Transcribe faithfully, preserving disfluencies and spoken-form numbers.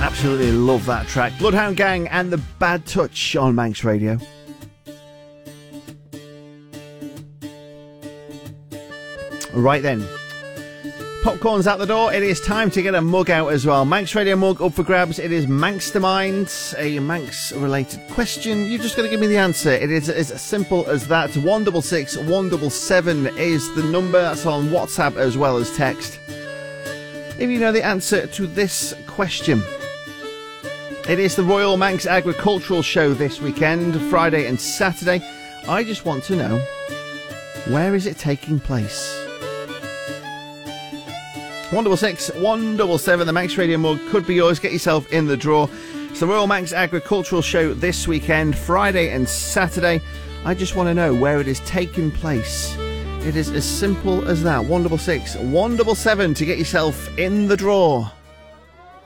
Absolutely love that track. Bloodhound Gang and The Bad Touch on Manx Radio. Right then. Popcorn's out the door. It is time to get a mug out as well. Manx Radio mug up for grabs. It is Manxtermind, a Manx-related question. You've just got to give me the answer. It is as simple as that. one six six, one seven seven is the number. That's on WhatsApp as well as text. If you know the answer to this question. It is the Royal Manx Agricultural Show this weekend, Friday and Saturday. I just want to know, where is it taking place? one six six, one seven seven, the Manx Radio mug could be yours. Get yourself in the draw. It's the Royal Manx Agricultural Show this weekend, Friday and Saturday. I just want to know where it is taking place. It is as simple as that. one six six, one seven seven to get yourself in the draw.